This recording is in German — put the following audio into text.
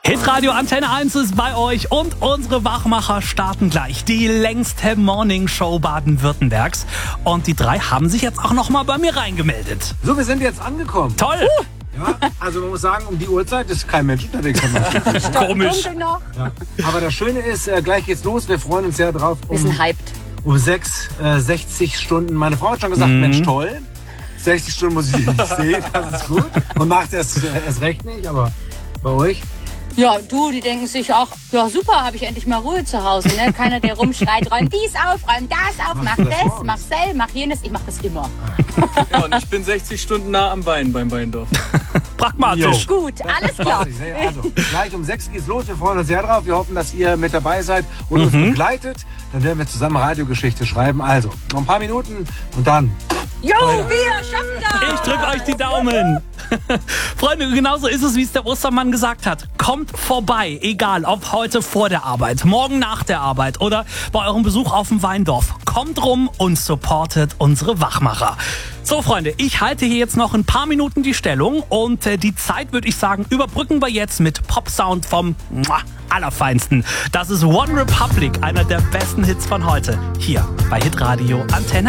Hitradio Antenne 1 ist bei euch und unsere Wachmacher starten gleich. Die längste Morningshow Baden-Württembergs. Und die 3 haben sich jetzt auch nochmal bei mir reingemeldet. So, wir sind jetzt angekommen. Toll! Ja, also man muss sagen, um die Uhrzeit ist kein Mensch unterwegs. Komisch. Ja. Aber das Schöne ist, gleich geht's los. Wir freuen uns sehr drauf. Wir sind hyped. Um 60 Stunden. Meine Frau hat schon gesagt, Mensch, toll. 60 Stunden muss ich nicht sehen, das ist gut. Und macht es erst recht nicht, aber bei euch? Ja, die denken sich auch, ja super, habe ich endlich mal Ruhe zu Hause. Ne? Keiner, der rumschreit, räum dies auf, räum das auf, mach das, mach sel, mach jenes. Ich mach das immer. Ja, und ich bin 60 Stunden nah am Bein beim Weindorf. Pragmatisch. Gut, alles klar. Also, gleich um 6 geht's los. Wir freuen uns sehr drauf. Wir hoffen, dass ihr mit dabei seid und uns begleitet. Dann werden wir zusammen Radiogeschichte schreiben. Also, noch ein paar Minuten und dann... Jo, wir schaffen das! Ich drücke euch die Daumen. Freunde, genauso ist es, wie es der Ostermann gesagt hat. Kommt vorbei, egal ob heute vor der Arbeit, morgen nach der Arbeit oder bei eurem Besuch auf dem Weindorf. Kommt rum und supportet unsere Wachmacher. So, Freunde, ich halte hier jetzt noch ein paar Minuten die Stellung und die Zeit, würde ich sagen, überbrücken wir jetzt mit Popsound vom Allerfeinsten. Das ist One Republic, einer der besten Hits von heute, hier bei Hitradio Antenne.